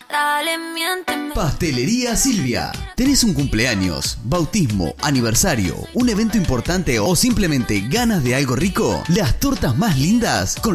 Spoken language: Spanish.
Dale, miénteme. Pastelería Silvia. ¿Tenés un cumpleaños, bautismo, aniversario, un evento importante o simplemente ganas de algo rico? Las tortas más lindas con